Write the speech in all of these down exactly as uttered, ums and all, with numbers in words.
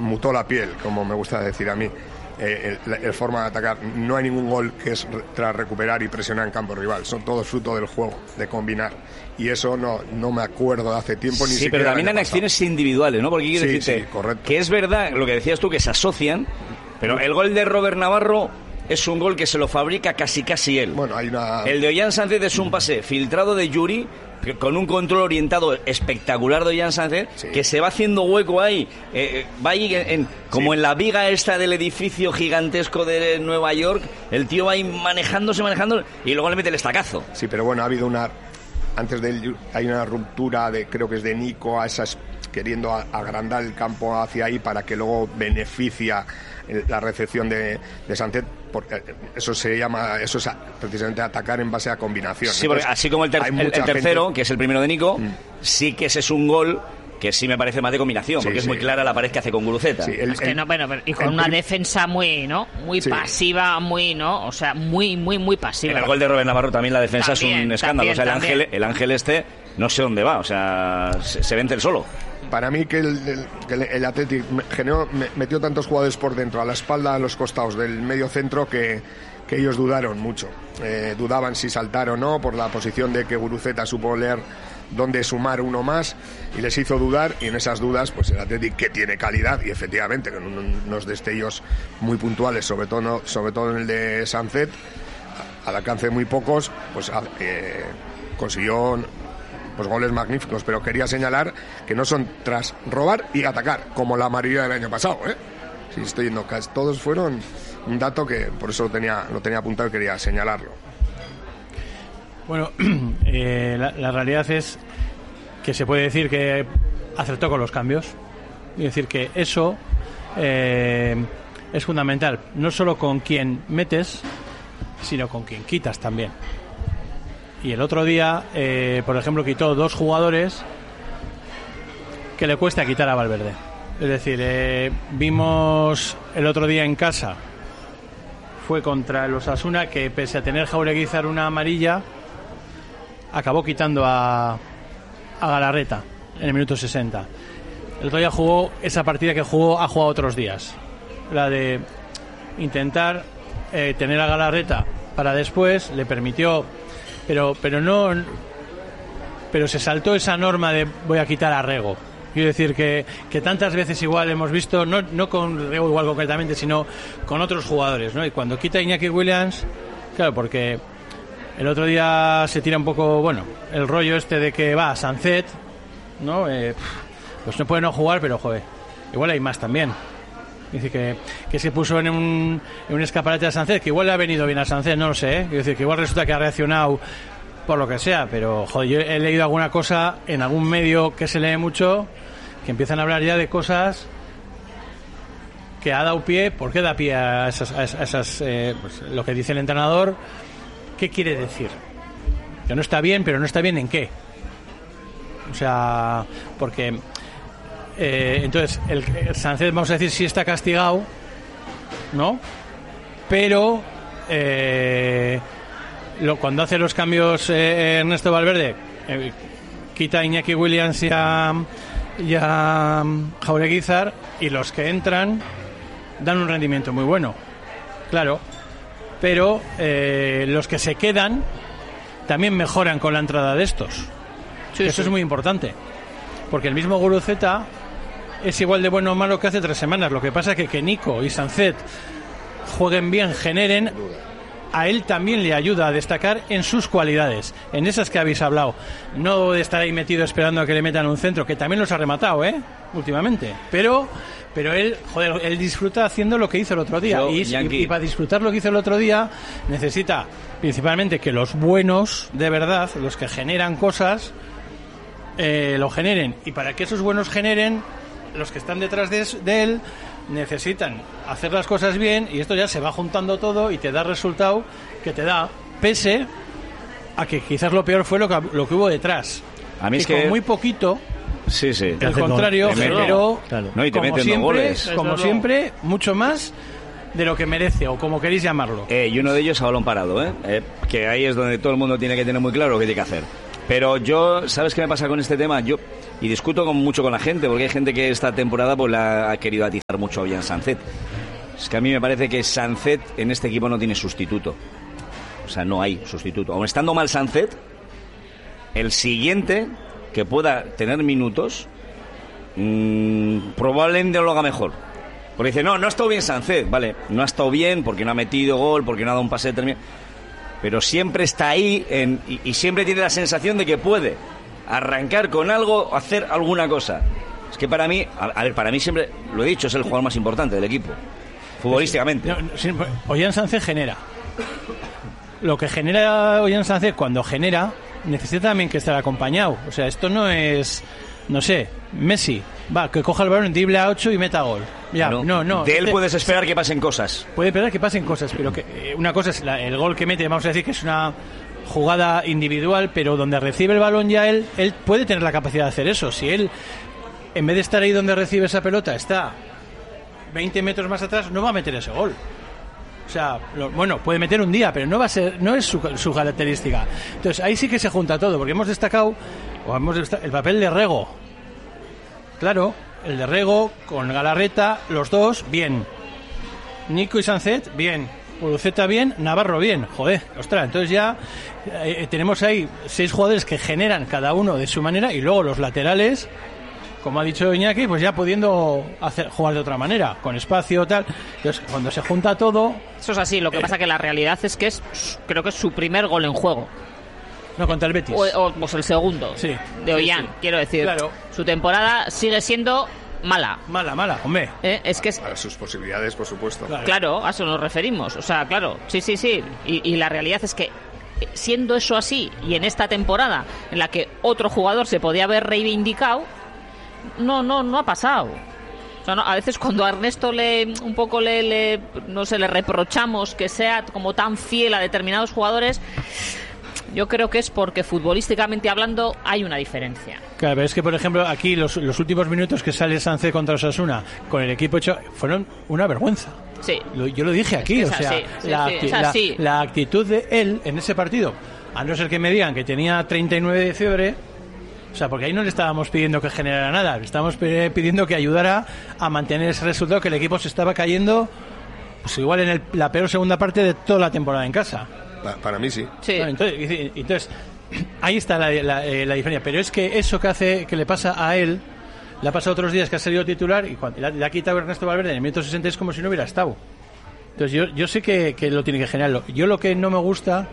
mutó la piel, como me gusta decir a mí. Eh, el, el forma de atacar, no hay ningún gol que es re, tras recuperar y presionar en campo rival, son todos fruto del juego, de combinar, y eso no, no me acuerdo de hace tiempo ni sí, siquiera. Sí, pero también en acciones individuales, ¿no? Porque quiero sí, decirte sí, correcto. Que es verdad lo que decías tú, que se asocian, pero el gol de Robert Navarro es un gol que se lo fabrica casi casi él. Bueno, hay una... El de Ollán Sánchez es un pase filtrado de Yuri, con un control orientado espectacular de Ollán Sánchez, sí. que se va haciendo hueco ahí, eh, va ahí en, en, como sí. en la viga esta del edificio gigantesco de Nueva York, el tío va ahí manejándose, manejando, y luego le mete el estacazo. Sí, pero bueno, ha habido una... Antes de él hay una ruptura, de creo que es de Nico, a esas, queriendo agrandar el campo hacia ahí para que luego beneficia la recepción de, de Sánchez, porque eso se llama, eso es precisamente atacar en base a combinación. Sí, porque así como el, ter, el, el tercero, gente... que es el primero de Nico, mm. sí que ese es un gol que sí me parece más de combinación, sí, porque sí. es muy clara la pared que hace con Guruceta. Sí, el, es que el, no, bueno, y con una prim... defensa muy, ¿no? Muy sí. pasiva, muy, ¿no? O sea, muy, muy, muy pasiva. En el gol de Robert Navarro también la defensa también, es un escándalo. También, o sea, el también. ángel, el ángel este no sé dónde va, o sea, se, se vence el solo. Para mí que el, el, el, el Athletic generó, metió tantos jugadores por dentro, a la espalda, a los costados del medio centro, que, que ellos dudaron mucho. Eh, dudaban si saltar o no, por la posición de que Guruceta supo leer dónde sumar uno más, y les hizo dudar, y en esas dudas pues el Athletic, que tiene calidad, y efectivamente con unos destellos muy puntuales, sobre todo, sobre todo en el de Sánchez, al alcance de muy pocos, pues eh, consiguió pues goles magníficos, pero quería señalar que no son tras robar y atacar, como la mayoría del año pasado, ¿eh? Sí, estoy yendo, casi todos fueron un dato que por eso lo tenía, lo tenía apuntado y quería señalarlo. Bueno, eh, la, la realidad es que se puede decir que acertó con los cambios, y decir que eso eh, es fundamental, no solo con quien metes, sino con quien quitas también. Y el otro día, eh, por ejemplo, quitó dos jugadores que le cuesta quitar a Valverde. Es decir, eh, vimos el otro día en casa, fue contra el Osasuna, que pese a tener Jaureguizar una amarilla, acabó quitando a, a Galarreta en el minuto sesenta. El otro día jugó esa partida que jugó, ha jugado otros días. La de intentar eh, tener a Galarreta para después, le permitió... Pero pero no pero se saltó esa norma de voy a quitar a Rego. Quiero decir que, que tantas veces igual hemos visto, no, no con Rego igual concretamente, sino con otros jugadores, ¿no? Y cuando quita a Iñaki Williams, claro, porque el otro día se tira un poco, bueno, el rollo este de que va Sánchez, ¿no? Eh, pues no puede no jugar, pero joder, igual hay más también. Dice que, que se puso en un, en un escaparate a Sánchez, que igual le ha venido bien a Sánchez, no lo sé, ¿eh? Es decir, que igual resulta que ha reaccionado por lo que sea, pero joder, yo he leído alguna cosa en algún medio que se lee mucho, que empiezan a hablar ya de cosas que ha dado pie. ¿Por qué da pie a esas, a esas eh, pues, lo que dice el entrenador? ¿Qué quiere decir? Que no está bien, pero no está bien ¿en qué? O sea, porque... Eh, entonces el, el Sánchez, vamos a decir, sí está castigado, ¿no? Pero eh, lo, cuando hace los cambios eh, Ernesto Valverde, eh, quita a Iñaki Williams y a, y a Jaureguizar, y los que entran dan un rendimiento muy bueno, claro, pero eh, los que se quedan también mejoran con la entrada de estos. Sí, eso sí. Es muy importante, porque el mismo Guruceta es igual de bueno o malo que hace tres semanas. Lo que pasa es que que Nico y Sánchez jueguen bien, generen, a él también le ayuda a destacar en sus cualidades, en esas que habéis hablado, no de estar ahí metido esperando a que le metan un centro, que también los ha rematado, ¿eh? Últimamente, pero pero él, joder, él disfruta haciendo lo que hizo el otro día. Yo, y, y, y para disfrutar lo que hizo el otro día necesita principalmente que los buenos de verdad, los que generan cosas, eh, lo generen, y para que esos buenos generen, los que están detrás de, de él necesitan hacer las cosas bien, y esto ya se va juntando todo y te da resultado que te da, pese a que quizás lo peor fue lo que, lo que hubo detrás. A mí es que que con muy poquito, sí, sí, el contrario generó, claro. No, y te como siempre, goles. como siempre, mucho más de lo que merece, o como queréis llamarlo. Eh, y uno de ellos a balón parado, ¿eh? Eh, que ahí es donde todo el mundo tiene que tener muy claro lo que tiene que hacer. Pero yo, ¿sabes qué me pasa con este tema? Yo, y discuto con, mucho con la gente, porque hay gente que esta temporada pues la ha querido atizar mucho a Ollán Sánchez. Es que a mí me parece que Sánchez en este equipo no tiene sustituto. O sea, no hay sustituto. Aun estando mal Sánchez, el siguiente que pueda tener minutos mmm, probablemente lo haga mejor. Porque dice, no, no ha estado bien Sánchez. Vale, no ha estado bien porque no ha metido gol, porque no ha dado un pase determinado. Pero siempre está ahí en, y, y siempre tiene la sensación de que puede arrancar con algo, hacer alguna cosa. Es que para mí, a, a ver, para mí siempre, lo he dicho, es el jugador más importante del equipo, futbolísticamente. No, no, sí, Ollán Sánchez genera. Lo que genera Ollán Sánchez cuando genera, necesita también que estar acompañado. O sea, esto no es, no sé, Messi, va, que coja el balón, drible a ocho y meta gol. Ya, no, no, no. De él este, puedes esperar que pasen cosas. Puede esperar que pasen cosas, pero que eh, una cosa es la, el gol que mete, vamos a decir que es una jugada individual, pero donde recibe el balón ya él, él puede tener la capacidad de hacer eso. Si él, en vez de estar ahí donde recibe esa pelota, está veinte metros más atrás, no va a meter ese gol. O sea, lo, bueno, puede meter un día, pero no va a ser, no es su, su característica. Entonces ahí sí que se junta todo, porque hemos destacado, o hemos destacado el papel de Rego. Claro, el de Rego con Galarreta, los dos, bien. Nico y Sánchez, bien. Uruceta, bien. Navarro, bien. Joder, ostras, entonces ya eh, tenemos ahí seis jugadores que generan cada uno de su manera y luego los laterales, como ha dicho Iñaki, pues ya pudiendo hacer, jugar de otra manera, con espacio, tal. Entonces, cuando se junta todo... Eso es así, lo que eh, pasa que la realidad es que es, creo que es su primer gol en juego. No, contra el Betis. O, o pues el segundo, sí, de Ollán, sí, sí. Quiero decir. Claro. Su temporada sigue siendo mala. Mala, mala, hombre. ¿Eh? Es que es... Para sus posibilidades, por supuesto. Claro. claro, a eso nos referimos. O sea, claro, sí, sí, sí. Y, y la realidad es que, siendo eso así, y en esta temporada, en la que otro jugador se podía haber reivindicado, no, no, no ha pasado. O sea, no, a veces cuando a Ernesto le un poco le, le no sé, le reprochamos que sea como tan fiel a determinados jugadores, yo creo que es porque futbolísticamente hablando hay una diferencia. Claro, pero es que, por ejemplo, aquí los, los últimos minutos que sale Sánchez contra Osasuna con el equipo hecho fueron una vergüenza. Sí. Lo, yo lo dije aquí, es que o sea, sí, sí, la, sí, acti- es así. La, la actitud de él en ese partido, a no ser que me digan que tenía treinta y nueve de fiebre, o sea, porque ahí no le estábamos pidiendo que generara nada, le estábamos pidiendo que ayudara a mantener ese resultado, que el equipo se estaba cayendo, pues igual en el, la peor segunda parte de toda la temporada en casa. Para mí sí. sí. Bueno, entonces, entonces, ahí está la, la, eh, la diferencia. Pero es que eso que hace, que le pasa a él, le ha pasado otros días que ha salido titular y cuando, le ha quitado Ernesto Valverde en el minuto sesenta es como si no hubiera estado. Entonces yo, yo sé que, que lo tiene que generarlo. Yo lo que no me gusta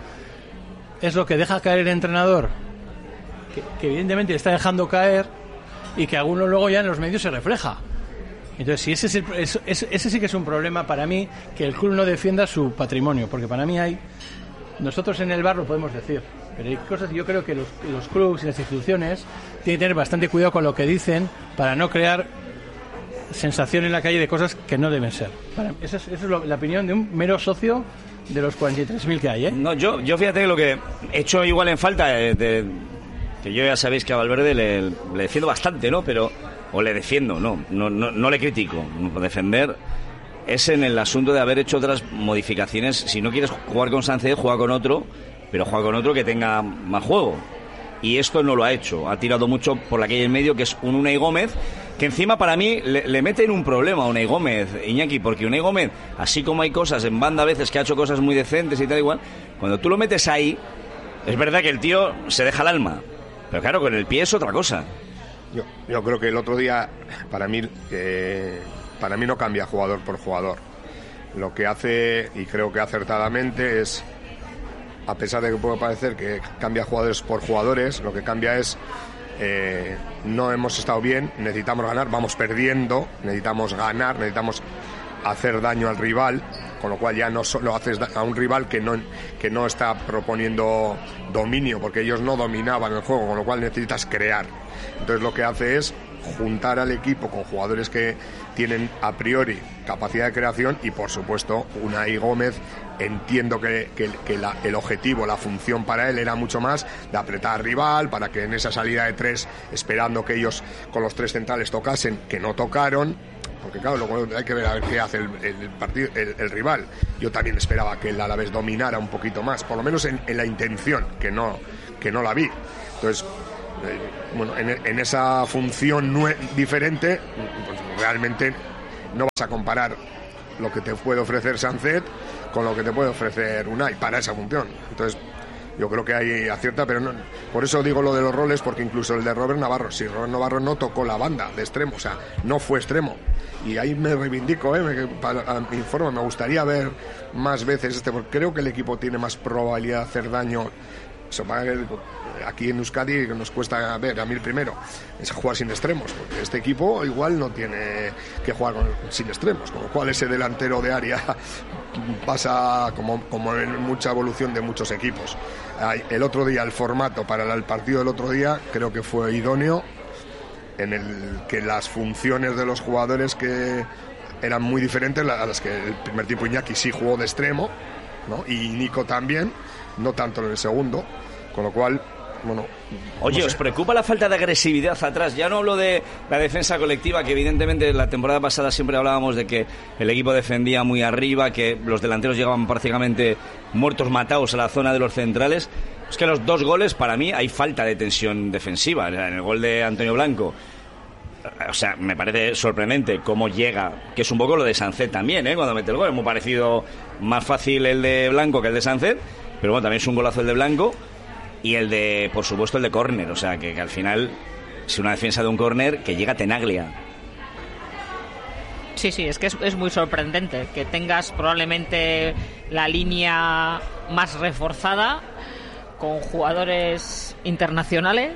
es lo que deja caer el entrenador, que, que evidentemente le está dejando caer y que alguno luego ya en los medios se refleja. Entonces, si ese, es el, ese, ese sí que es un problema para mí, que el club no defienda su patrimonio, porque para mí hay... Nosotros en el bar lo podemos decir, pero hay cosas que yo creo que los, los clubes y las instituciones tienen que tener bastante cuidado con lo que dicen para no crear sensación en la calle de cosas que no deben ser. Para, esa es, esa es lo, la opinión de un mero socio de los cuarenta y tres mil que hay, ¿eh? No, yo, yo fíjate que lo que he hecho igual en falta, eh, de, que yo ya sabéis que a Valverde le, le defiendo bastante, ¿no? Pero, o le defiendo, no, no, no, no le critico, defender... es en el asunto de haber hecho otras modificaciones. Si no quieres jugar con Sánchez, juega con otro, pero juega con otro que tenga más juego. Y esto no lo ha hecho. Ha tirado mucho por la calle en medio, que es un Unai Gómez, que encima para mí le, le mete en un problema a Unai Gómez, Iñaki, porque Unai Gómez, así como hay cosas en banda a veces que ha hecho cosas muy decentes y tal igual, cuando tú lo metes ahí, es verdad que el tío se deja el alma, pero claro, con el pie es otra cosa. Yo, yo creo que el otro día, para mí... Eh... Para mí no cambia jugador por jugador. Lo que hace, y creo que acertadamente, es, a pesar de que pueda parecer que cambia jugadores por jugadores, lo que cambia es, eh, no hemos estado bien, necesitamos ganar, vamos perdiendo, necesitamos ganar, necesitamos hacer daño al rival, con lo cual ya no solo haces a un rival que no, que no está proponiendo dominio, porque ellos no dominaban el juego, con lo cual necesitas crear. Entonces lo que hace es juntar al equipo con jugadores que tienen a priori capacidad de creación y por supuesto Unai Gómez, entiendo que, que, que la, el objetivo, la función para él era mucho más de apretar al rival para que en esa salida de tres, esperando que ellos con los tres centrales tocasen, que no tocaron, porque claro, luego hay que ver a ver qué hace el, el partido, el, el rival. Yo también esperaba que el Alavés dominara un poquito más, por lo menos en, en la intención, que no que no la vi. Entonces, eh, bueno, en, en esa función nue- diferente, pues realmente no vas a comparar lo que te puede ofrecer Sánchez con lo que te puede ofrecer Unai para esa función. Entonces, yo creo que hay acierta, pero no, por eso digo lo de los roles, porque incluso el de Robert Navarro, si Robert Navarro no tocó la banda de extremo, o sea, no fue extremo, y ahí me reivindico, ¿eh? me, para, a mi informe, me gustaría ver más veces este, porque creo que el equipo tiene más probabilidad de hacer daño. Eso para el, aquí en Euskadi nos cuesta ver a mí el primero es jugar sin extremos, porque este equipo igual no tiene que jugar con, sin extremos, con lo cual ese delantero de área pasa como, como en mucha evolución de muchos equipos. El otro día, el formato para el partido del otro día creo que fue idóneo, en el que las funciones de los jugadores que eran muy diferentes a las que el primer tiempo Iñaki sí jugó de extremo, ¿no? Y Nico también, no tanto en el segundo, con lo cual, bueno... Oye, no sé. ¿os preocupa la falta de agresividad atrás? Ya no hablo de la defensa colectiva, que evidentemente la temporada pasada siempre hablábamos de que el equipo defendía muy arriba, que los delanteros llegaban prácticamente muertos, matados a la zona de los centrales. Es que los dos goles, para mí, hay falta de tensión defensiva. En el gol de Antonio Blanco, o sea, me parece sorprendente cómo llega, que es un poco lo de Sánchez también, ¿eh? Cuando mete el gol, es muy parecido, más fácil el de Blanco que el de Sánchez, pero bueno, también es un golazo el de Blanco, y el de, por supuesto, el de córner, o sea, que, que al final es una defensa de un córner que llega Tenaglia. Sí, sí, es que es, es muy sorprendente que tengas probablemente la línea más reforzada con jugadores internacionales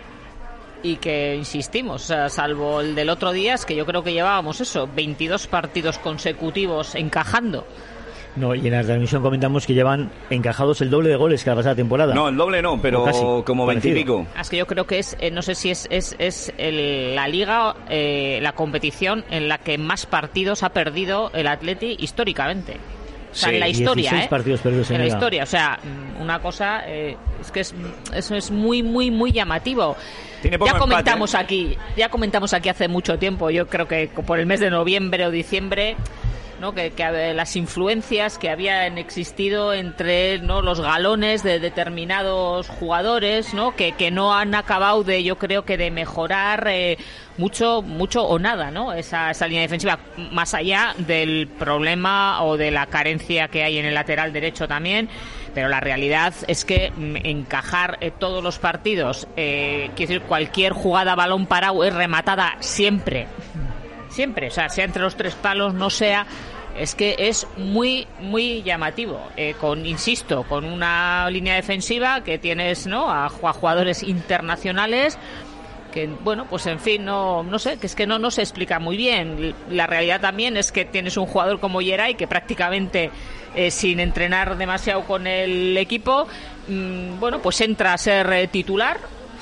y que, insistimos, o sea, salvo el del otro día, es que yo creo que llevábamos eso, veintidós partidos consecutivos encajando. No, y en la transmisión comentamos que llevan encajados el doble de goles que la pasada temporada. No, el doble no, pero casi, como veintipico. Es que yo creo que es, eh, no sé si es es, es el, la liga, eh, la competición en la que más partidos ha perdido el Atleti históricamente. O sea, Sí, en la historia, dieciséis ¿eh? partidos perdidos en en la liga. historia, o sea, una cosa, eh, es que es, eso es muy, muy, muy llamativo. Tiene poco Ya comentamos empate, aquí, ya comentamos aquí hace mucho tiempo, yo creo que por el mes de noviembre o diciembre, ¿no? que, que las influencias que habían existido entre, ¿no? los galones de determinados jugadores, ¿no? que, que no han acabado de, yo creo que de mejorar eh, mucho mucho o nada, ¿no? esa, esa línea defensiva, más allá del problema o de la carencia que hay en el lateral derecho también. Pero la realidad es que mm, encajar eh, todos los partidos, eh, quiero decir, cualquier jugada balón parado es rematada siempre, siempre, o sea, sea entre los tres palos, no sea, es que es muy, muy llamativo. Eh, con, insisto, con una línea defensiva que tienes, ¿no? A, a jugadores internacionales que, bueno, pues en fin, no, no sé, que es que no, no se explica muy bien. La realidad también es que tienes un jugador como Yeray que prácticamente eh, sin entrenar demasiado con el equipo, mmm, bueno, pues entra a ser eh, titular,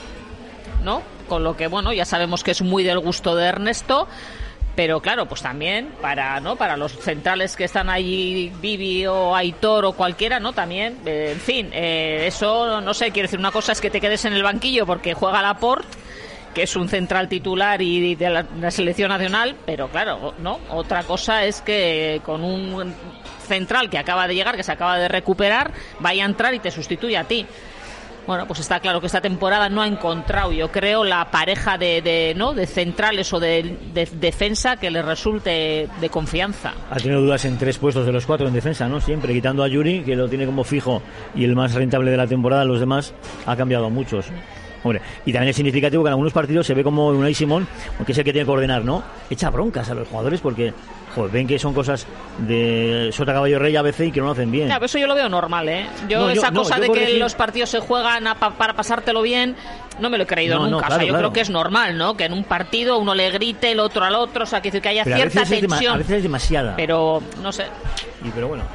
¿no? Con lo que, bueno, ya sabemos que es muy del gusto de Ernesto, pero claro, pues también para, ¿no? Para los centrales que están allí, Vivi o Aitor o cualquiera, ¿no? También, eh, en fin, eh, eso, no sé, quiero decir, una cosa es que te quedes en el banquillo porque juega Laporte, que es un central titular y de la, de la selección nacional, pero claro, ¿no? Otra cosa es que con un central que acaba de llegar, que se acaba de recuperar, vaya a entrar y te sustituya a ti. Bueno, pues está claro que esta temporada no ha encontrado, yo creo, la pareja de, de no de centrales o de, de defensa que le resulte de confianza. Ha tenido dudas en tres puestos de los cuatro en defensa, ¿no? Siempre, quitando a Yuri, que lo tiene como fijo y el más rentable de la temporada, los demás ha cambiado a muchos. Hombre, y también es significativo que en algunos partidos se ve como Unai Simón, aunque es el que tiene que ordenar, ¿no? Echa broncas a los jugadores porque, joder, ven que son cosas de sota caballo rey a veces y que no lo hacen bien. Claro, eso yo lo veo normal, ¿eh? Yo, No, yo- esa no, cosa yo de por que decir- los partidos se juegan a pa- para pasártelo bien, no me lo he creído No, no, nunca. claro, o sea, yo claro. creo que es normal, ¿no? Que en un partido uno le grite el otro al otro, o sea, que, que haya Pero a cierta veces, es dema- tensión. a veces es demasiada. Pero, no sé. Y, pero bueno.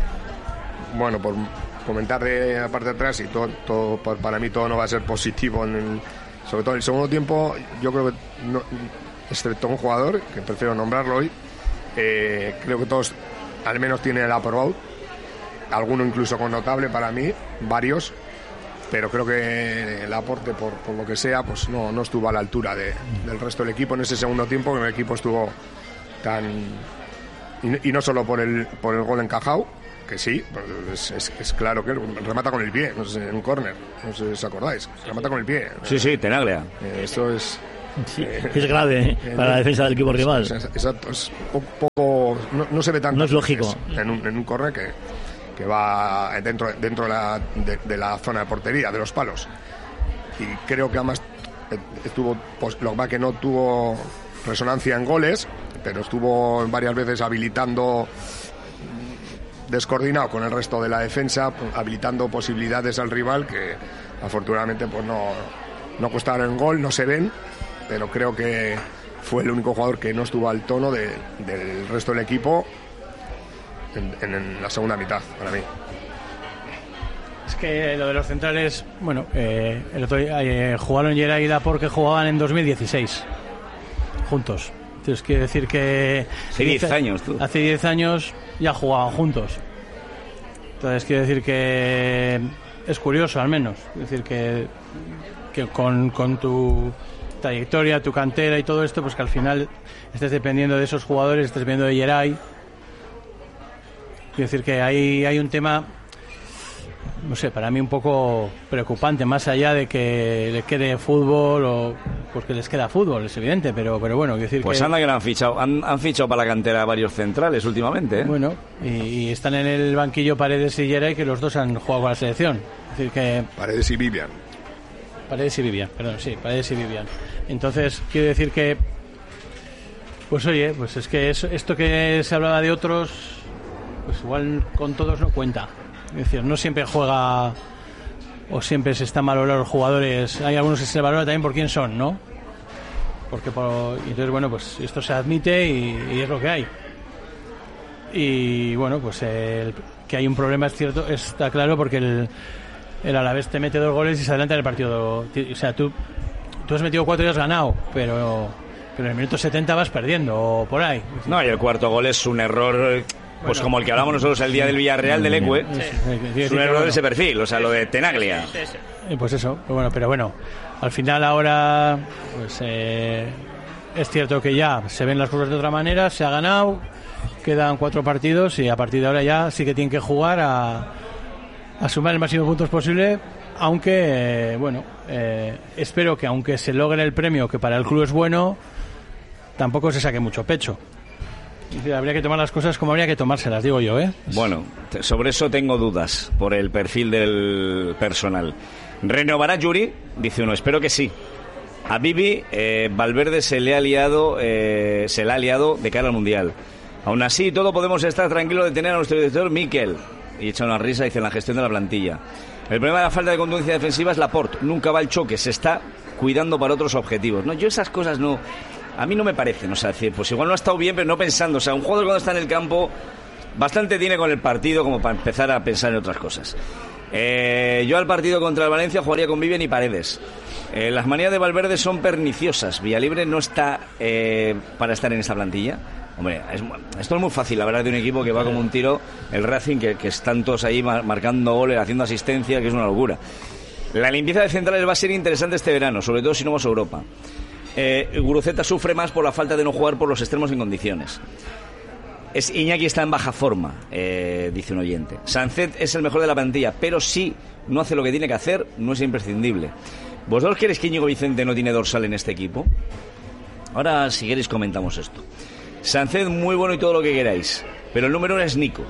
Bueno, por comentar de la parte de atrás, y todo, todo pa- para mí todo no va a ser positivo en el, sobre todo en el segundo tiempo. Yo creo que no, excepto un jugador que prefiero nombrarlo hoy, eh, creo que todos al menos tienen el aprobado, alguno incluso con notable para mí, varios, pero creo que el aporte por, por lo que sea pues no, no estuvo a la altura de, del resto del equipo en ese segundo tiempo, que el equipo estuvo tan, y, y no solo por el, por el gol encajado, que sí, es, es, es claro que remata con el pie, no sé, en un córner, no sé si os acordáis, remata con el pie. Sí, sí, Tenaglia. Eh, esto es... Sí, eh, es grave ¿eh? eh, para la defensa del equipo rival. Exacto, es poco... poco no, no se ve tanto. No es lógico. En un, en un córner que, que va dentro, dentro de, la, de, de la zona de portería, de los palos. Y creo que además estuvo, pues, lo que va que no tuvo resonancia en goles, pero estuvo varias veces habilitando, descoordinado con el resto de la defensa, habilitando posibilidades al rival que afortunadamente pues no, no costaron en gol, no se ven, pero creo que fue el único jugador que no estuvo al tono de, del resto del equipo en, en, en la segunda mitad, para mí. Es que lo de los centrales, bueno, eh, el otro día eh, jugaron Geray y Laporte, que jugaban en dos mil dieciséis juntos. Entonces quiere decir que hace diez años tú. Hace diez años ya jugaban juntos. Entonces quiere decir que es curioso, al menos, es decir que que con, con tu trayectoria, tu cantera y todo esto, pues que al final estés dependiendo de esos jugadores, estés dependiendo de Geray. Quiere decir que hay hay un tema, no sé, para mí un poco preocupante, más allá de que le quede fútbol o porque les queda fútbol, es evidente, pero pero bueno, quiero decir pues que... anda que lo han fichado, han, han fichado para la cantera varios centrales últimamente, ¿eh? Bueno, y, y están en el banquillo Paredes y Geray, que los dos han jugado con la selección. Es decir que... Paredes y Vivian. Paredes y Vivian, perdón, sí, Paredes y Vivian. Entonces, quiero decir que... Pues oye, pues es que eso, esto que se hablaba de otros, pues igual con todos no cuenta. Es decir, no siempre juega o siempre se están valorados los jugadores. Hay algunos que se valoran también por quién son, ¿no? Porque por, entonces, bueno, pues esto se admite y, y es lo que hay. Y bueno, pues el, que hay un problema es cierto, está claro, porque el, el Alavés te mete dos goles y se adelanta en el partido. O sea, tú, tú has metido cuatro y has ganado, pero, pero en el minuto setenta vas perdiendo o por ahí. No, y el cuarto gol es un error... Pues bueno, como el que hablamos nosotros el día del Villarreal del Ecue, sí. Es un error de ese perfil, o sea, lo de Tenaglia. Sí, sí, sí. Pues eso, bueno, pero bueno, al final ahora pues eh, es cierto que ya se ven las cosas de otra manera, se ha ganado, quedan cuatro partidos y a partir de ahora ya sí que tienen que jugar a, a sumar el máximo de puntos posible, aunque, eh, bueno, eh, espero que aunque se logre el premio, que para el club es bueno, tampoco se saque mucho pecho. Habría que tomar las cosas como habría que tomárselas, digo yo, ¿eh? Bueno, sobre eso tengo dudas por el perfil del personal. ¿Renovará Yuri? Dice uno, espero que sí. A Bibi, eh, Valverde se le ha liado, eh, se le ha liado de cara al Mundial. Aún así, todo podemos estar tranquilos de tener a nuestro director Miquel. Y echa una risa, dice, en la gestión de la plantilla. El problema de la falta de contundencia defensiva es Laporte. Nunca va al choque, se está cuidando para otros objetivos. No, yo esas cosas no... A mí no me parecen, o sea, decir, pues igual no ha estado bien, pero no pensando. O sea, un jugador cuando está en el campo bastante tiene con el partido como para empezar a pensar en otras cosas. Eh, yo al partido contra el Valencia jugaría con Vivian y Paredes. Eh, las manías de Valverde son perniciosas. Villalibre no está eh, para estar en esta plantilla. Hombre, es, esto es muy fácil, la verdad, de un equipo que va como un tiro. El Racing, que, que están todos ahí mar, marcando goles, haciendo asistencia, que es una locura. La limpieza de centrales va a ser interesante este verano, sobre todo si no vamos a Europa. Eh, Guruceta sufre más por la falta de no jugar por los extremos en condiciones. Es, Iñaki está en baja forma, eh, dice un oyente. Sancet es el mejor de la plantilla, pero si no hace lo que tiene que hacer, no es imprescindible. ¿Vosotros queréis que Íñigo Vicente no tiene dorsal en este equipo? Ahora, si queréis, comentamos esto. Sancet muy bueno y todo lo que queráis, pero el número uno es Nico.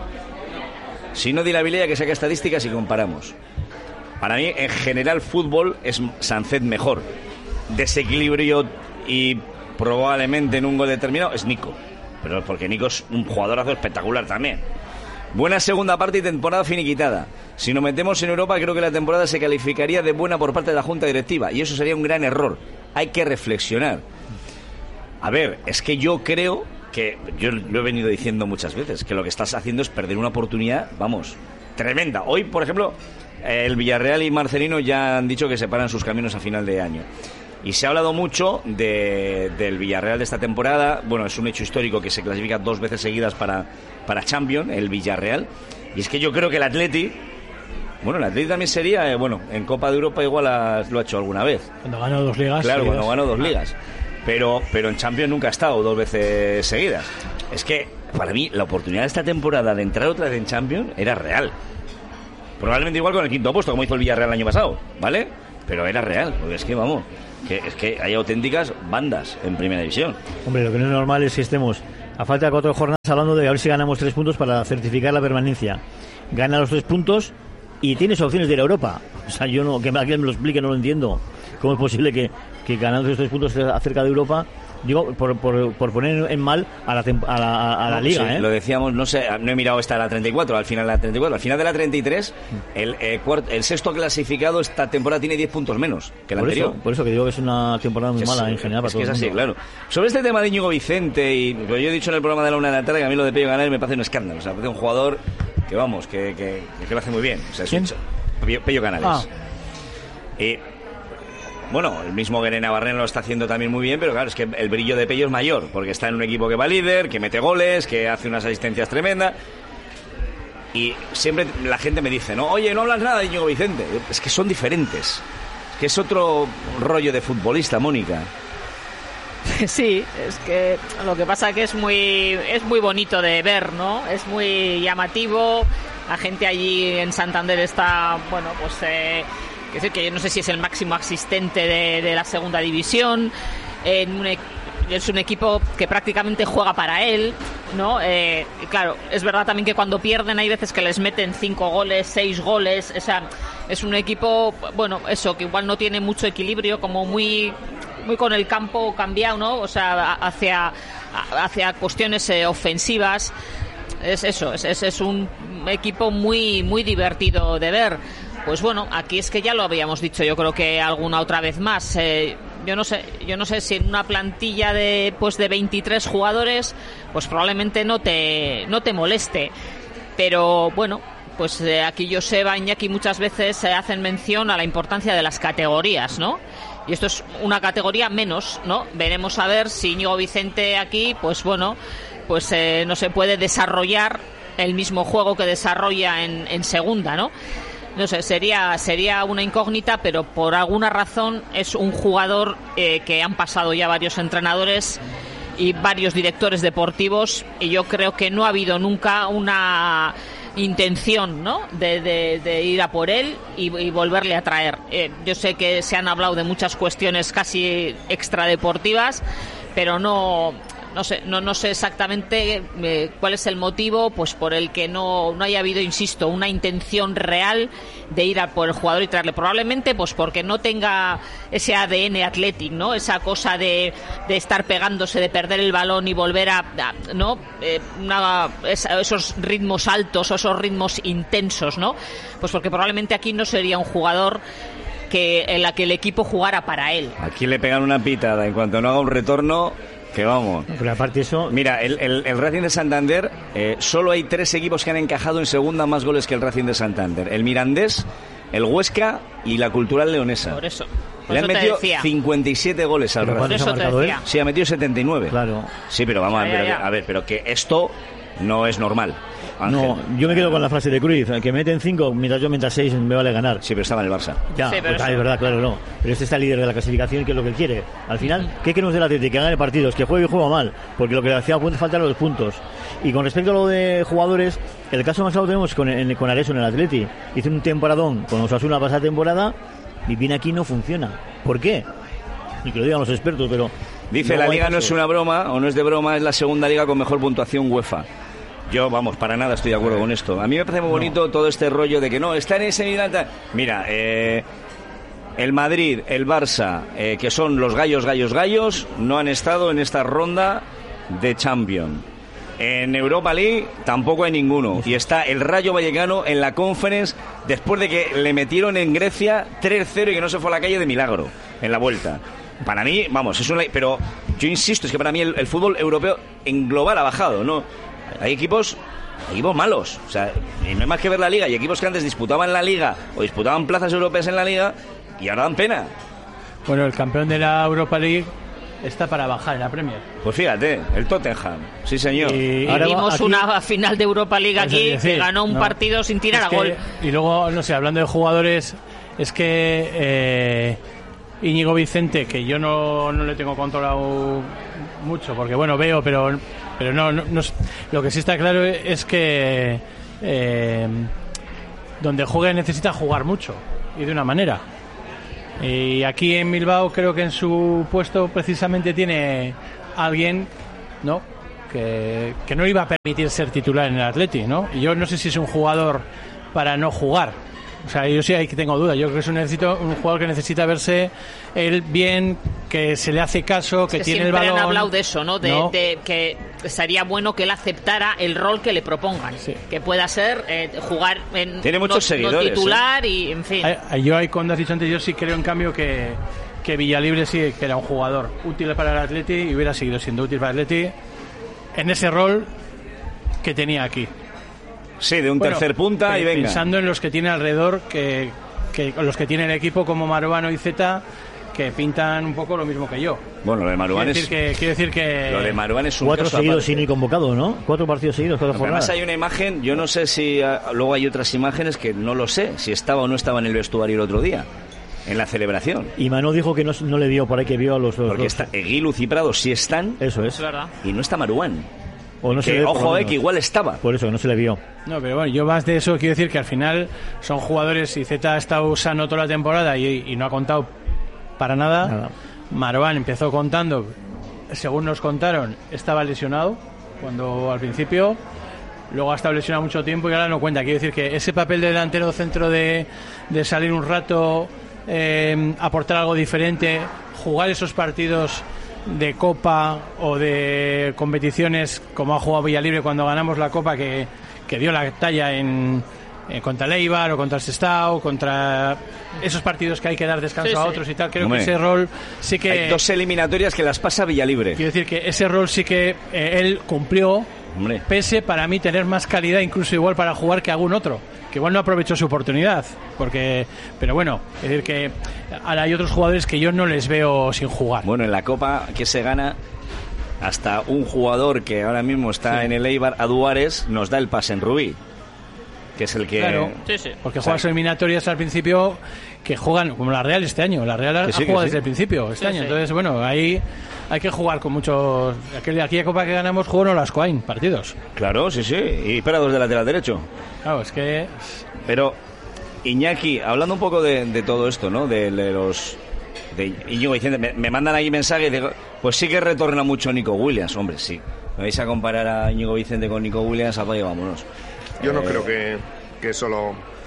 Si no, di la Vilella que saca estadísticas y comparamos. Para mí, en general, fútbol es Sancet mejor. Desequilibrio y probablemente en un gol determinado es Nico, pero porque Nico es un jugadorazo espectacular también. Buena segunda parte y temporada finiquitada. Si nos metemos en Europa, creo que la temporada se calificaría de buena por parte de la Junta Directiva y eso sería un gran error. Hay que reflexionar. A ver, es que yo creo que, yo lo he venido diciendo muchas veces, que lo que estás haciendo es perder una oportunidad, vamos, tremenda. Hoy, por ejemplo, el Villarreal y Marcelino ya han dicho que separan sus caminos a final de año. Y se ha hablado mucho de, del Villarreal de esta temporada. Bueno, es un hecho histórico que se clasifica dos veces seguidas para, para Champions, el Villarreal. Y es que yo creo que el Atleti... Bueno, el Atleti también sería... Eh, bueno, en Copa de Europa igual has, lo ha hecho alguna vez. Cuando ganó dos ligas. Claro, seguidas. Cuando ganó dos ligas. Pero, pero en Champions nunca ha estado dos veces seguidas. Es que, para mí, la oportunidad de esta temporada de entrar otra vez en Champions era real. Probablemente igual con el quinto puesto, como hizo el Villarreal el año pasado, ¿vale? Pero era real, porque es que, vamos, que es que hay auténticas bandas en Primera División. Hombre, lo que no es normal es que estemos a falta de cuatro jornadas hablando de a ver si ganamos tres puntos para certificar la permanencia. Gana los tres puntos y tienes opciones de ir a Europa. O sea, yo no, que alguien me lo explique, no lo entiendo. ¿Cómo es posible que, que ganando esos tres puntos acerca de Europa? Digo, por, por, por poner en mal a la, a la, a la no, liga, sí, ¿eh? Lo decíamos, no sé, no he mirado esta la treinta y cuatro, al final de la treinta y cuatro. Al final de la treinta y tres, el, eh, cuarto, el sexto clasificado esta temporada tiene diez puntos menos que la por anterior. Eso, por eso que digo que es una temporada muy es, mala en general para es todo que es el así, mundo. claro. Sobre este tema de Íñigo Vicente, y pues yo he dicho en el programa de la una de la tarde que a mí lo de Pello Canales me parece un escándalo. O sea, me parece un jugador que, vamos, que, que, que lo hace muy bien. O sea, es ¿Quién? Un, Pello, Pello Canales. Ah. Y... Bueno, el mismo Guerena Barrena lo está haciendo también muy bien, pero claro, es que el brillo de Pello es mayor, porque está en un equipo que va líder, que mete goles, que hace unas asistencias tremendas. Y siempre la gente me dice, no, oye, no hablas nada de Íñigo Vicente. Es que son diferentes. Es que es otro rollo de futbolista, Mónica. Sí, es que lo que pasa que es muy es muy bonito de ver, ¿no? Es muy llamativo. La gente allí en Santander está, bueno, pues... Eh, Es decir, que yo no sé si es el máximo asistente de, de la segunda división. En un, es un equipo que prácticamente juega para él, ¿no? Eh, y claro, es verdad también que cuando pierden hay veces que les meten cinco goles, seis goles. O sea, es un equipo, bueno, eso, que igual no tiene mucho equilibrio, como muy, muy con el campo cambiado, ¿no? O sea, hacia, hacia cuestiones eh, ofensivas. Es eso, es, es, es un equipo muy, muy divertido de ver. Pues bueno, aquí es que ya lo habíamos dicho, yo creo que alguna otra vez más. Eh, yo no sé, yo no sé si en una plantilla de pues de veintitrés jugadores, pues probablemente no te no te moleste. Pero bueno, pues eh, aquí Joseba, Iñaki muchas veces eh, hacen mención a la importancia de las categorías, ¿no? Y esto es una categoría menos, ¿no? Veremos a ver si Íñigo Vicente aquí, pues bueno, pues eh, no se puede desarrollar el mismo juego que desarrolla en, en segunda, ¿no? No sé, sería sería una incógnita, pero por alguna razón es un jugador eh, que han pasado ya varios entrenadores y varios directores deportivos, y yo creo que no ha habido nunca una intención, ¿no?, de, de, de ir a por él y, y volverle a traer. Eh, yo sé que se han hablado de muchas cuestiones casi extradeportivas, pero no... No sé, no, no sé exactamente eh, cuál es el motivo, pues por el que no, no haya habido, insisto, una intención real de ir a por el jugador y traerle. Probablemente pues porque no tenga ese A D N Athletic, ¿no? Esa cosa de, de estar pegándose, de perder el balón y volver a, a ¿no? Eh, una, esa, esos ritmos altos, esos ritmos intensos, ¿no? Pues porque probablemente aquí no sería un jugador que en la que el equipo jugara para él. Aquí le pegan una pitada en cuanto no haga un retorno. Que vamos. Pero aparte eso... Mira, el, el, el Racing de Santander, eh, solo hay tres equipos que han encajado en segunda más goles que el Racing de Santander. El Mirandés, el Huesca y la Cultural Leonesa. Por eso. Por Le eso han metido te decía. cincuenta y siete goles al Pero Racing. Por eso te decía. Sí, ha metido setenta y nueve. Claro. Sí, pero vamos Ya, a ver, ya, ya. a ver, pero que esto no es normal. Ángel. No, yo me quedo con la frase de Cruyff, que meten cinco, mientras yo mientras seis me vale ganar. Sí, pero estaba en el Barça. Ya, Sí, pero pues, eso- es verdad, claro, no. Pero este está líder de la clasificación, que es lo que quiere. Al final, ¿qué queremos del Atlético? Que gane partidos, que juegue y juega mal, porque lo que le hacía falta eran los puntos. Y con respecto a lo de jugadores, el caso más claro tenemos con, en, con Areso en el Atleti. Hizo un temporadón con Osasuna la pasada temporada y viene aquí y no funciona. ¿Por qué? Y que lo digan los expertos, pero... Dice, no la hay liga no caso. es una broma, o no es de broma, es la segunda liga con mejor puntuación UEFA. Yo, vamos, para nada estoy de acuerdo con esto. A mí me parece muy bonito todo este rollo de que no, está en ese nivel. Mira, eh, el Madrid, el Barça, eh, que son los gallos, gallos, gallos, no han estado en esta ronda de Champions. En Europa League tampoco hay ninguno. Y está el Rayo Vallecano en la Conference después de que le metieron en Grecia tres cero y que no se fue a la calle de milagro en la vuelta. Para mí, vamos, es una... Pero yo insisto, es que para mí el, el fútbol europeo en global ha bajado, ¿no? Hay equipos, hay equipos malos, o sea, y no hay más que ver la liga. Y equipos que antes disputaban la liga o disputaban plazas europeas en la liga y ahora dan pena. Bueno, el campeón de la Europa League está para bajar en la Premier. Pues fíjate, el Tottenham, sí señor. Y- Y Ahora va vimos aquí- una final de Europa League Eso aquí es decir, que ganó un no. partido sin tirar Es a que- gol. Y luego, no sé, hablando de jugadores, es que eh, Íñigo Vicente, que yo no, no le tengo controlado mucho, porque bueno, veo, pero pero no, no, no lo que sí está claro es que eh, donde juegue necesita jugar mucho y de una manera. Y aquí en Bilbao creo que en su puesto precisamente tiene alguien, ¿no?, que, que no iba a permitir ser titular en el Atleti, ¿no? Y yo no sé si es un jugador para no jugar. O sea, yo sí ahí que tengo dudas. Yo creo que es un, necesito, un jugador que necesita verse él bien, que se le hace caso, que, que tiene el balón. Siempre han hablado de eso, ¿no? De, ¿no? de que sería bueno que él aceptara el rol que le propongan. Sí. Que pueda ser eh, jugar en Tiene muchos no, seguidores, no titular ¿eh? y, en fin. Yo ahí, cuando has dicho antes, yo sí creo en cambio que, que Villalibre sí que era un jugador útil para el Atleti y hubiera seguido siendo útil para el Atleti en ese rol que tenía aquí. Sí, de un Bueno, tercer punta y venga. Pensando en los que tiene alrededor, que, que los que tiene el equipo como Maruano y Zeta, que pintan un poco lo mismo que yo. Bueno, lo de Maruán quiero es... decir que, quiero decir que Lo de Maruán es un Cuatro caso seguidos aparte. sin ir convocado, ¿no? Cuatro partidos seguidos, cuatro jornadas. Además hay una imagen, yo no sé si ah, luego hay otras imágenes que no lo sé, si estaba o no estaba en el vestuario el otro día, en la celebración. Y Manu dijo que no, no le vio por ahí, que vio a los dos. Porque está Eguiluz y Prado sí están Eso es. Es verdad. y no está Maruán. O no se Que, le ve, por lo ojo, eh, menos. que igual estaba. Por eso, que no se le vio. No, pero bueno, yo más de eso quiero decir que al final son jugadores y Zeta ha estado sano toda la temporada y, y no ha contado para nada. Nada. Maruán empezó contando, según nos contaron, estaba lesionado cuando al principio, luego ha estado lesionado mucho tiempo y ahora no cuenta. Quiero decir que ese papel de delantero centro de, de salir un rato, eh, aportar algo diferente, jugar esos partidos de Copa o de competiciones como ha jugado Villalibre cuando ganamos la Copa, que, que dio la talla en, en contra el Eibar o contra el Sestao, contra esos partidos que hay que dar descanso Sí, a sí. otros y tal. Creo Hombre, que ese rol sí que... Hay dos eliminatorias que las pasa Villalibre. Quiero decir que ese rol sí que eh, él cumplió, Hombre. pese para mí tener más calidad incluso igual para jugar que algún otro, que igual no aprovechó su oportunidad, porque, pero bueno, es decir que ahora hay otros jugadores que yo no les veo sin jugar. Bueno, en la Copa que se gana, hasta un jugador que ahora mismo está Sí. en el Eibar, Aduares, nos da el pase en Rubí, que es el que... Claro, Sí, sí. porque o sea, juegas eliminatorias al principio que juegan como la Real este año. La Real ha Que sí, que jugado sí. desde el principio este Sí, año. sí. Entonces, bueno, ahí hay que jugar con muchos. Aquel, aquella Copa que ganamos jugó en las Coain partidos. Claro, sí, sí. Y Prados de lateral derecho. Claro, es que. Pero, Iñaki, hablando un poco de, de todo esto, ¿no? De, de los... De Íñigo Vicente, me, me mandan ahí mensajes y digo, pues sí que retorna mucho Nico Williams. Hombre, sí. Me vais a comparar a Íñigo Vicente con Nico Williams, apague y vámonos. Yo no Eh, creo que, que solo...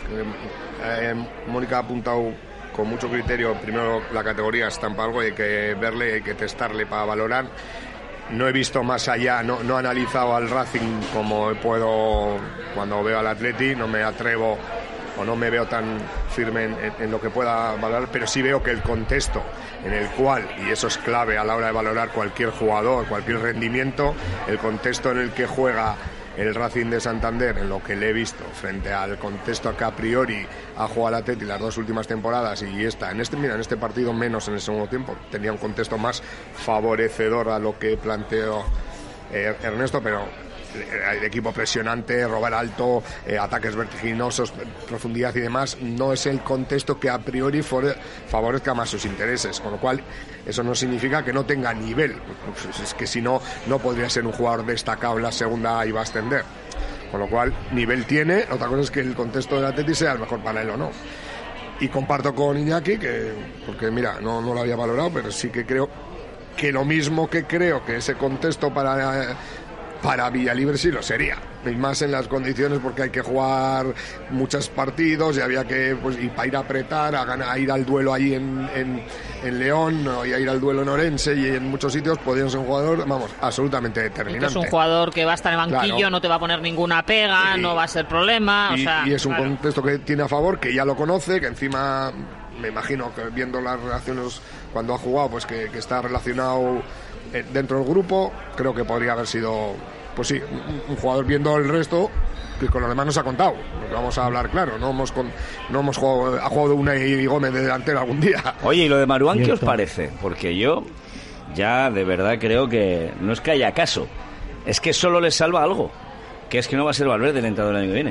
eh, Mónica ha apuntado con mucho criterio, primero la categoría estampa algo, hay que verle, hay que testarle para valorar. No he visto más allá, no, no he analizado al Racing como puedo cuando veo al Atleti, no me atrevo o no me veo tan firme en, en, en lo que pueda valorar, pero sí veo que el contexto en el cual, y eso es clave a la hora de valorar cualquier jugador, cualquier rendimiento, el contexto en el que juega el Racing de Santander, en lo que le he visto, frente al contexto que a priori ha jugado el Atleti las dos últimas temporadas y esta, en este, mira, en este partido menos en el segundo tiempo, tenía un contexto más favorecedor a lo que planteó eh, Ernesto, pero el equipo presionante, robar alto, eh, ataques vertiginosos, profundidad y demás, no es el contexto que a priori for- favorezca más sus intereses, con lo cual eso no significa que no tenga nivel, pues es que si no, no podría ser un jugador destacado en la segunda y va a ascender, con lo cual nivel tiene, otra cosa es que el contexto del Atleti sea el mejor para él o no. Y comparto con Iñaki, que porque mira, no, no lo había valorado, pero sí que creo que lo mismo que creo que ese contexto para... Eh, para Villalibre sí lo sería, y más en las condiciones porque hay que jugar muchos partidos y había que, pues, y para ir a apretar, a, ganar, a ir al duelo ahí en, en, en León, ¿no? Y a ir al duelo en Orense y en muchos sitios podría ser un jugador, vamos, absolutamente Y que determinante. es un jugador que va a estar en banquillo, Claro. no te va a poner ninguna pega, Y- no va a ser problema. y, o sea, y es un claro. contexto que tiene a favor, que ya lo conoce, que encima me imagino que viendo las relaciones cuando ha jugado, pues que, que está relacionado eh, dentro del grupo, creo que podría haber sido, pues sí, un, un jugador viendo el resto que con los demás nos ha contado, porque vamos a hablar claro, no hemos con, no hemos jugado, ha jugado Unai Gómez de delantero algún día. Oye, ¿y lo de Maruán qué os Cierto. parece? Porque yo ya de verdad creo que no es que haya caso, es que solo les salva algo, que es que no va a ser Valverde el entrenador del año que viene.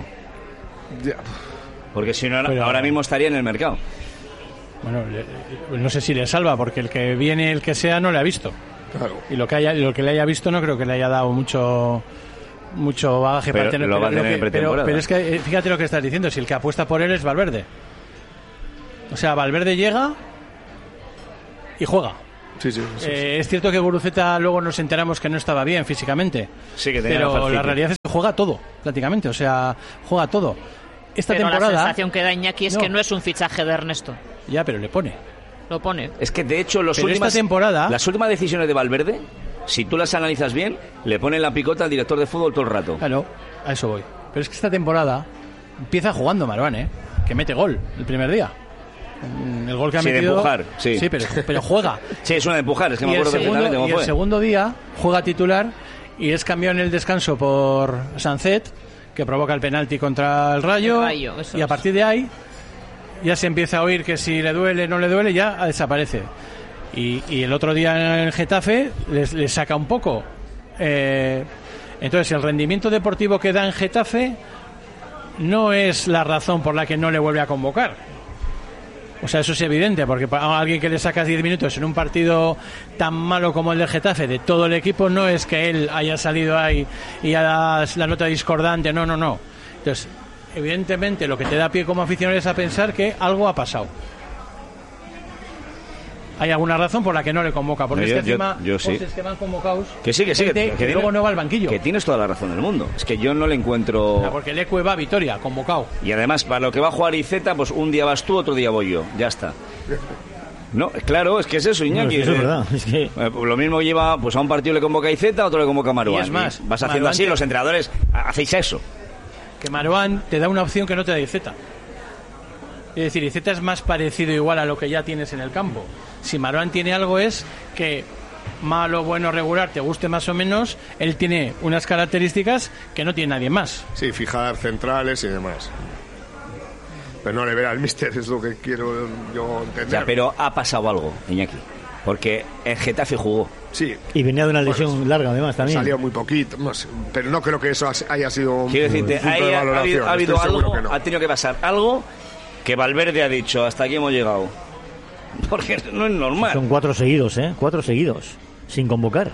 Ya. Porque si no, Pero- ahora mismo estaría en el mercado. Bueno, le- no sé si le salva, porque el que viene, el que sea, no le ha visto. Claro. Y lo que haya, lo que le haya visto no creo que le haya dado mucho mucho bagaje Pero para tener, lo va a pero, tener que- en pero, pretemporada. pero es que eh, fíjate lo que estás diciendo, si el que apuesta por él es Valverde. O sea, Valverde llega y juega. Sí, sí, sí, sí. Eh, es cierto que Guruceta luego nos enteramos que no estaba bien físicamente, Sí, que tenía pero falcitis. la realidad es que juega todo, prácticamente, o sea, juega todo. Esta Pero la temporada sensación que da Iñaki es No. que no es un fichaje de Ernesto. ya, pero le pone. Lo pone. Es que de hecho los Pero últimas, esta temporada- las últimas decisiones de Valverde, si tú las analizas bien, le ponen la picota al director de fútbol todo el rato. Claro, a eso voy. Pero es que esta temporada empieza jugando Marouane, ¿eh? Que mete gol el primer día. Mm, El gol que ha Sí, de metido. empujar, sí. pero, pero juega. Sí, es una de empujar, es que me y el, acuerdo segundo, perfectamente y cómo el fue. segundo día juega titular y es cambiado en el descanso por Sancet, que provoca el penalti contra el Rayo. El Rayo, eso y a es. partir de ahí ya se empieza a oír que si le duele no le duele, ya desaparece. Y, y el otro día en el Getafe les, les saca un poco. Eh, entonces, el rendimiento deportivo que da en Getafe no es la razón por la que no le vuelve a convocar. O sea, eso es evidente, porque para alguien que le sacas diez minutos en un partido tan malo como el del Getafe, de todo el equipo, no es que él haya salido ahí y haya la nota discordante, no, no, no. Entonces, evidentemente, lo que te da pie como aficionado es a pensar que algo ha pasado. Hay alguna razón por la que no le convoca, porque No, es yo- que encima yo- yo sí. pues es que van convocados Que sí, que sí, que, gente que que tiene- luego no va al banquillo. Que tienes toda la razón del mundo. Es que yo no le O sea, encuentro... porque el Ecue va a Vitoria, convocado. Y además, para lo que va a jugar Iceta, pues un día vas tú, otro día voy yo. Ya está. No, claro, es que es eso, No, Iñaki. es que eso es Eh, verdad. Es que eh, Lo mismo lleva, pues a un partido le convoca a Iceta, a otro le convoca a Marouane. Y es más, vas haciendo Marouane así, te- los entrenadores, hacéis eso. Que Marouane te da una opción que no te da Iceta. Es decir, Iceta es más parecido igual a lo que ya tienes en el campo. Si Marouane tiene algo es que malo, bueno, regular, te guste más o menos, él tiene unas características que no tiene nadie más. Sí, fijar centrales y demás. Pero no le verá al míster, es lo que quiero yo entender. Ya, pero ha pasado algo, Iñaki. Porque el Getafe jugó. Sí, y venía de una lesión Bueno, larga, además, también. salió muy poquito, no sé, pero no creo que eso haya sido un Quiero decirte, punto ahí de ha, ha valoración. habido, ha habido Estoy seguro algo, que no. ha tenido que pasar algo que Valverde ha dicho, hasta aquí hemos llegado. Porque no es normal. Son cuatro seguidos, ¿eh? Cuatro seguidos, sin convocar.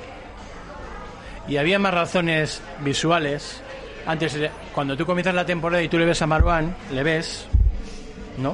Y había más razones visuales. Antes, eh, cuando tú comienzas la temporada y tú le ves a Marouane, le ves, ¿no?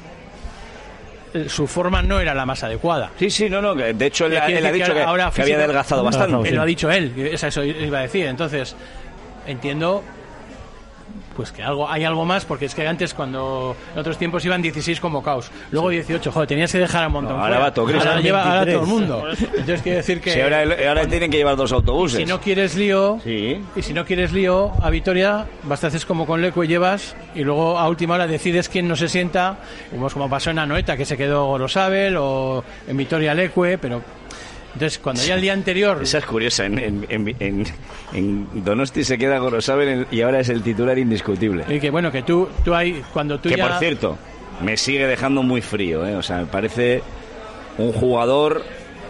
Eh, Su forma no era la más adecuada. Sí, sí, no, no. que De hecho, él, Quiere él ha decir que dicho que, ahora que había física- adelgazado Adelgazado, bastante. Él sí. lo ha dicho él, es eso iba a decir. Entonces, entiendo pues que algo hay algo más, porque es que antes, cuando en otros tiempos iban dieciséis convocados, luego dieciocho, joder, tenías que dejar a un montón No, ahora fuera. va todo Cristo. Ahora lleva ahora todo el veintitrés. mundo. Entonces quiere decir que Sí, ahora, ahora tienen que llevar dos autobuses. si no quieres lío, Sí. y si no quieres lío a Vitoria, basta haces como con Leco y llevas, y luego a última hora decides quién no se sienta, como, como pasó en Anoeta, que se quedó Gorosabel, o en Vitoria Leque, pero entonces cuando ya el día anterior Esa es curiosa. En, en, en, en- en Donosti se queda Gorosabel y ahora es el titular indiscutible. y que bueno, que tú tú ahí cuando tú Que ya por cierto, me sigue dejando muy frío, ¿eh? O sea, me parece un jugador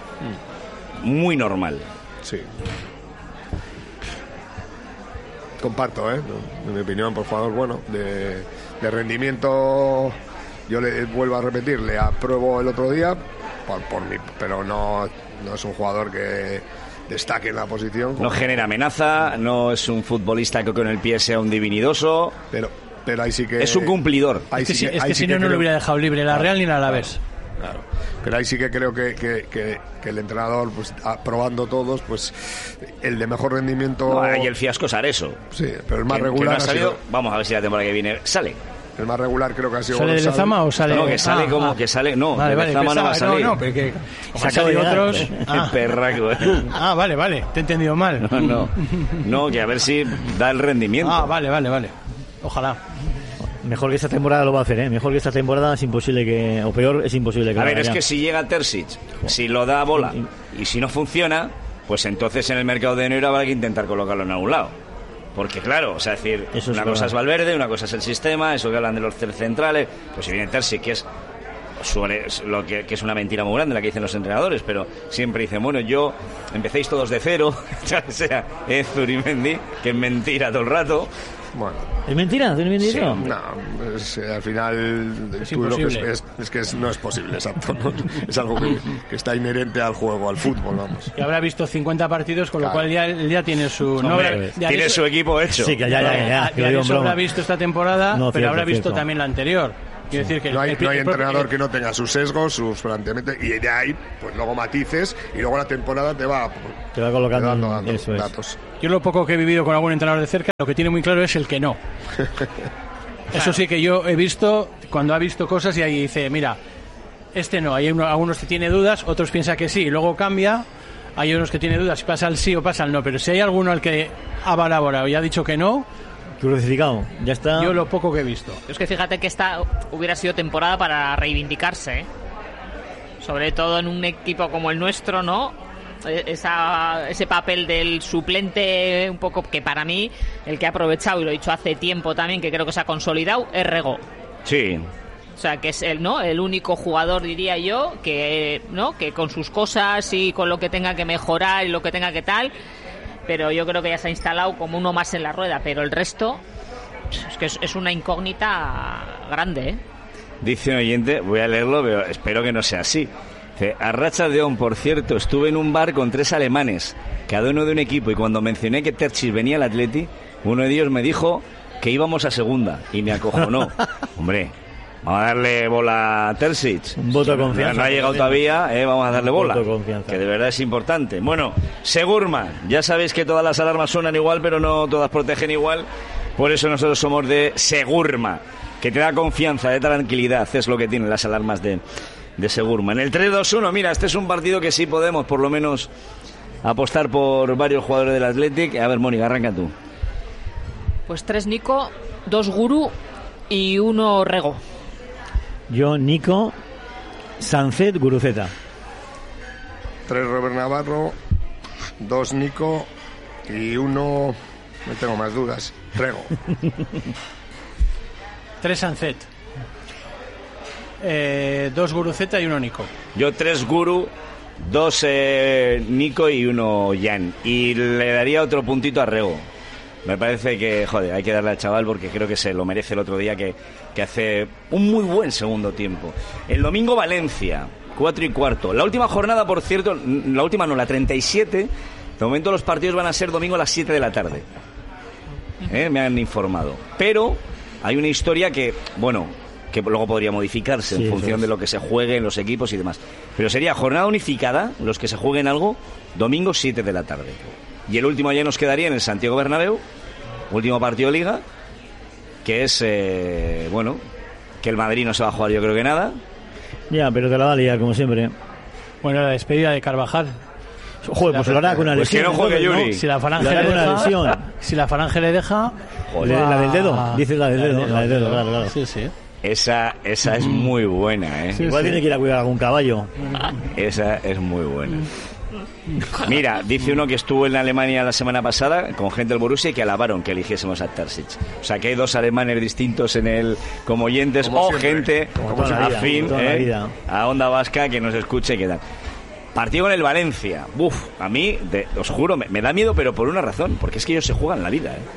muy normal. Sí. Comparto, ¿eh? En mi opinión, por jugador, bueno, de, de rendimiento, yo le vuelvo a repetir, le apruebo el otro día, por, por mi, pero no, no es un jugador que destaque en la posición. No genera amenaza, no es un futbolista que con el pie sea un divinidoso. Pero, pero ahí sí que... Es un cumplidor. ahí es que, sí si, es ahí que sí si no, no lo creo- hubiera dejado libre la Real ni la Alavés. Claro, pero ahí sí que creo que, que, que, que el entrenador, pues aprobando todos, pues el de mejor rendimiento... No, y el fiasco es Areso. Sí, pero el más Que- que regular no ha ha salido. sido- Vamos a ver si la temporada que viene sale. el más regular creo que ha sido ¿Sale de González. Lezama o sale...? No, que sale Ah, como ah. que sale. No, Vale, de vale, Lezama no va a pensaba- salir. No, no, pero que como Se han acaba de salido llegar. otros... El Ah, perraco, ¿eh? ah, vale, vale, te he entendido mal. No, no. No, que a ver si da el rendimiento. Ah, vale, vale, vale. Ojalá. Mejor que esta temporada lo va a hacer, ¿eh? Mejor que esta temporada es imposible que... O peor, es imposible que A lo ver, haga es ya. que si llega Terzic, si lo da a bola y si no funciona, pues entonces en el mercado de enero habrá que intentar colocarlo en algún lado. Porque claro, o sea, es decir, Eso es una cosa verdad. es Valverde, una cosa es el sistema, eso que hablan de los tres centrales, pues si viene Terzic, que es suele, lo que, que es una mentira muy grande la que dicen los entrenadores, pero siempre dicen, bueno, yo empecéis todos de cero, ya sea es Zurimendi, que es mentira todo el rato. Bueno. ¿Es mentira? ¿Es mentira? Sí, no, es, eh, al final es tú lo que es, imposible. es, es que es, no es posible, exacto. ¿no? Es algo que, que está inherente al juego, al fútbol, vamos. Y habrá visto cincuenta partidos, con Claro. lo cual ya, ya tiene su... Hombre, no habrá- ya tiene eso- su equipo hecho. Sí, que ya, ya, ya. ya, que lo ya digo en eso broma. habrá visto esta temporada, No, pero cierto, habrá visto cierto. también la anterior. Quiero decir que el- No hay, el- no hay el propio- entrenador que no tenga sus sesgos, sus planteamientos, y de ahí, pues luego matices, y luego la temporada te va, Te va colocando, dando, dando eso es. datos. Yo lo poco que he vivido con algún entrenador de cerca, lo que tiene muy claro es el que no. Eso sí que yo he visto, cuando ha visto cosas y ahí dice, mira, este no, hay uno- algunos que tiene dudas, otros piensan que sí, y luego cambia, hay unos que tiene dudas si pasa el sí o pasa el no, pero si hay alguno al que ha valorado y ha dicho que no, Crucificado, ya está. yo lo poco que he visto. Es que fíjate que esta hubiera sido temporada para reivindicarse, ¿eh? Sobre todo en un equipo como el nuestro, ¿no? E- Esa, ese papel del suplente, un poco que para mí, el que ha aprovechado, y lo he dicho hace tiempo también, que creo que se ha consolidado, es Rego. Sí. O sea, que es el, ¿no? El único jugador, diría yo, que, ¿no? Que con sus cosas y con lo que tenga que mejorar y lo que tenga que tal, pero yo creo que ya se ha instalado como uno más en la rueda, pero el resto es que es, es una incógnita grande, ¿eh? Dice un oyente, voy a leerlo, pero espero que no sea así. Dice, Arracha Deón, por cierto, estuve en un bar con tres alemanes, cada uno de un equipo, y cuando mencioné que Terchis venía al Atleti, uno de ellos me dijo que íbamos a segunda, y me acojonó. Hombre, vamos a darle bola a Terzic. Un voto de No, confianza. no ha llegado todavía, eh, vamos a darle Un bola. voto de confianza. Que de verdad es importante. Bueno, Segurma, ya sabéis que todas las alarmas suenan igual, pero no todas protegen igual. Por eso nosotros somos de Segurma, que te da confianza, de tranquilidad. Es lo que tienen las alarmas de, de Segurma. En el tres dos uno, mira, este es un partido que sí podemos, por lo menos, apostar por varios jugadores del Athletic. A ver, Mónica, arranca tú. Pues tres Nico, dos Guru y uno Rego. Yo, Nico, Sancet, Guruceta. Tres Robert Navarro, dos Nico y uno, no tengo más dudas, Rego. Tres Sancet, eh, dos Guruceta y uno Nico. Yo tres Guru, dos eh, Nico y uno Jan. Y le daría otro puntito a Rego. Me parece que, joder, hay que darle al chaval porque creo que se lo merece el otro día, que, que hace un muy buen segundo tiempo. El domingo Valencia, cuatro y cuarto. La última jornada, por cierto, la última no, la treinta y siete. De momento los partidos van a ser domingo a las siete de la tarde. ¿Eh? Me han informado. Pero hay una historia que, bueno, que luego podría modificarse Sí, en eso función es. de lo que se juegue en los equipos y demás. Pero sería jornada unificada, los que se jueguen algo, domingo siete de la tarde. Y el último ya nos quedaría en el Santiago Bernabéu, último partido de Liga, que es, eh, bueno, que el Madrid no se va a jugar yo creo que nada. Ya, pero te la va a liar, como siempre. Bueno, la despedida de Carvajal. Joder, pues lo hará con una Pues que lesión. no juegue entonces, Yuri. Si la falange Lo hará le con una deja, lesión. si la falange le deja, Le- la del dedo, dices la del dedo, la del dedo, claro, claro. Sí, sí. Esa, esa es muy buena, ¿eh? Sí. Igual tiene que ir a cuidar algún caballo. Esa es muy buena. Mira, dice uno que estuvo en Alemania la semana pasada con gente del Borussia y que alabaron que eligiésemos a Terzic. O sea que hay dos alemanes distintos en el como oyentes Como o siempre. gente Como toda la vida, afín, como toda la ¿eh? vida. a Onda Vasca que nos escuche y que tal. Partido con el Valencia. Uf, a mí, de- os juro, me, me da miedo, pero por una razón, porque es que ellos se juegan la vida, ¿eh?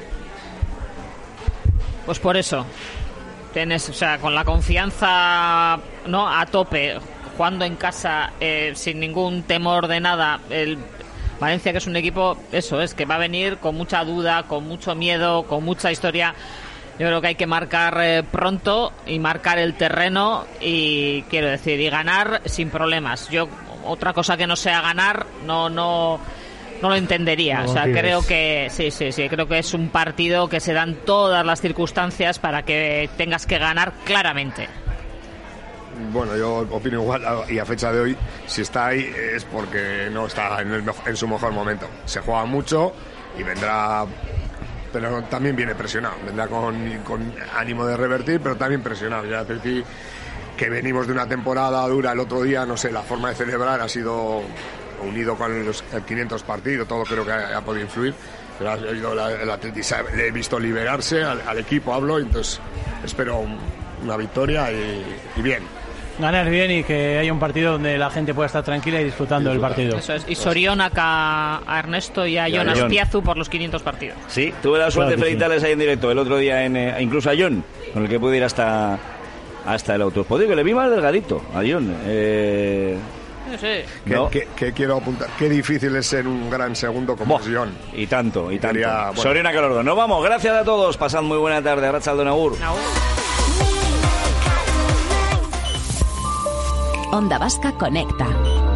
Pues por eso. Tienes, o sea, con la confianza, ¿no? A tope, jugando en casa, eh, sin ningún temor de nada. El Valencia, que es un equipo, eso es, que va a venir con mucha duda, con mucho miedo, con mucha historia. Yo creo que hay que marcar eh, pronto y marcar el terreno y, quiero decir, y ganar sin problemas. Yo, otra cosa que no sea ganar, no, no, no lo entendería. No O sea, confíes. creo que sí, sí, sí, creo que es un partido que se dan todas las circunstancias para que tengas que ganar claramente. Bueno, yo opino igual, y a fecha de hoy, si está ahí es porque no está en, el mejo- en su mejor momento. Se juega mucho y vendrá, pero también viene presionado. Vendrá con, con ánimo de revertir, pero también presionado. Ya te decía que venimos de una temporada dura. El otro día, no sé, la forma de celebrar ha sido unido con los quinientos partidos, todo creo que ha, ha podido influir. Pero ha ido la- el Atleti, sabe- le he visto liberarse al, al equipo, hablo, y entonces espero un- una victoria y, y bien. ganar bien y que haya un partido donde la gente pueda estar tranquila y disfrutando del partido. Eso es. Y Sorionak a, a Ernesto y a Y a Jonas Jon. Piazu por los quinientos partidos. Sí, tuve la suerte Claro de que felicitarles ahí en directo el otro día, en, eh, incluso a Jon, con el que pude ir hasta, hasta el autobús. Digo que le vi más delgadito a Jon. Eh, No sé. Que, no. que- que quiero apuntar. Qué difícil es ser un gran segundo como Buah, es Jon. y tanto, y tanto. Quería- bueno. Sorionak a los dos. Nos vamos, gracias a todos. Pasad muy buena tarde. Arratsalde on agur. Agur. Onda Vasca Conecta.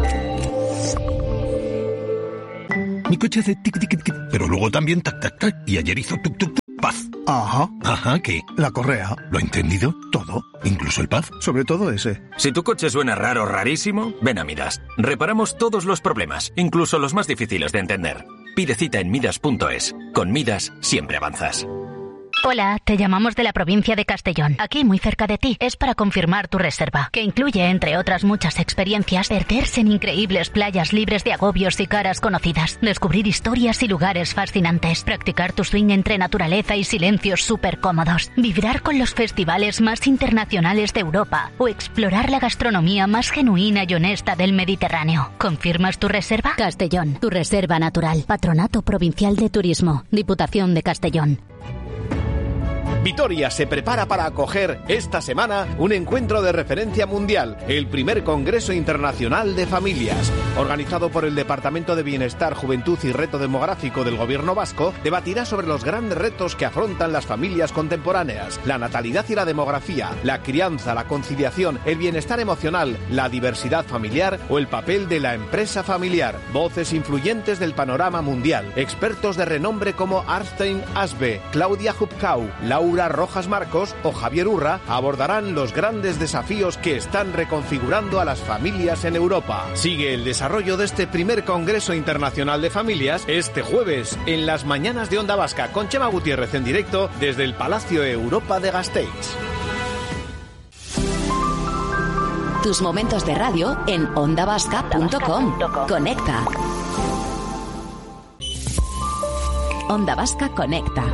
Mi coche hace tic tic tic, pero luego también tac tac tac. Y ayer hizo tuk tuk tuk. Paz. Ajá, Ajá, ¿qué? la correa, ¿Lo ha entendido? todo, ¿Incluso el paz? sobre todo ese. Si tu coche suena raro, rarísimo, ven a Midas. Reparamos todos los problemas, incluso los más difíciles de entender. Pide cita en midas punto es. Con Midas siempre avanzas. Hola, te llamamos de la provincia de Castellón, aquí muy cerca de ti. Es para confirmar tu reserva, que incluye, entre otras muchas experiencias, verterse en increíbles playas libres de agobios y caras conocidas, descubrir historias y lugares fascinantes, practicar tu swing entre naturaleza y silencios súper cómodos, vibrar con los festivales más internacionales de Europa o explorar la gastronomía más genuina y honesta del Mediterráneo. ¿Confirmas tu reserva? Castellón, tu reserva natural. Patronato Provincial de Turismo. Diputación de Castellón. Vitoria se prepara para acoger esta semana un encuentro de referencia mundial, el primer Congreso Internacional de Familias. Organizado por el Departamento de Bienestar, Juventud y Reto Demográfico del Gobierno vasco, debatirá sobre los grandes retos que afrontan las familias contemporáneas, la natalidad y la demografía, la crianza, la conciliación, el bienestar emocional, la diversidad familiar o el papel de la empresa familiar. Voces influyentes del panorama mundial, expertos de renombre como Arstein Asbe, Claudia Hubkau, Laura Rojas Marcos o Javier Urra abordarán los grandes desafíos que están reconfigurando a las familias en Europa. Sigue el desarrollo de este primer Congreso Internacional de Familias este jueves en las mañanas de Onda Vasca con Chema Gutiérrez en directo desde el Palacio Europa de Gasteiz. Tus momentos de radio en onda vasca punto com. Conecta. Onda Vasca Conecta.